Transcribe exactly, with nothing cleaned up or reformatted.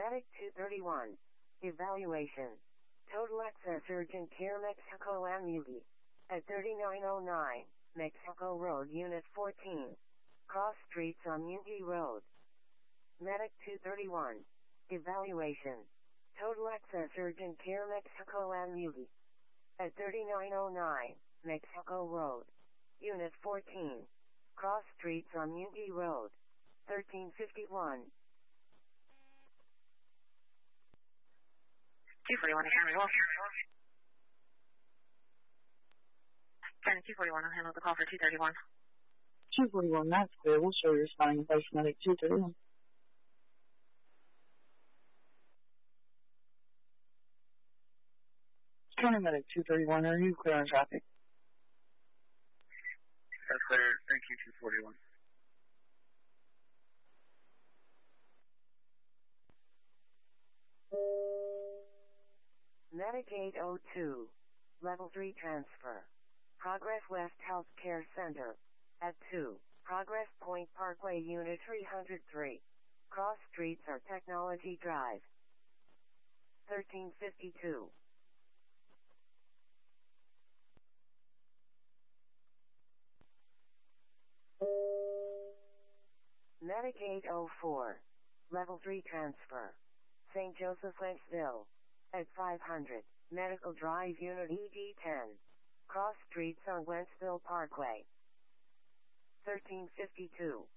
Medic two thirty-one. Evaluation. Total Access Urgent Care Mexico Amugi. At thirty-nine oh nine, Mexico Road, Unit fourteen. Cross Streets on Mugi Road. Medic two thirty-one. Evaluation. Total Access Urgent Care Mexico Amugi. At thirty-nine oh nine, Mexico Road. Unit fourteen. Cross Streets on Mugi Road. thirteen fifty-one. two forty-one, Academy Wolf. ten two forty-one, I'll handle the call for two thirty-one. two forty-one, that's clear. We'll show you responding in place medic two thirty-one. County medic two thirty-one, are you clear on traffic? That's clear. Thank you, two forty-one. Medic eight oh two. Level three transfer. Progress West Healthcare Center. At two. Progress Point Parkway, Unit three oh three. Cross Streets or Technology Drive. thirteen fifty-two. Medic eight oh four. Level three transfer. Saint Joseph Wentzville. At five hundred. Medical Drive, Unit E D ten. Cross Streets on Wentzville Parkway. thirteen fifty-two.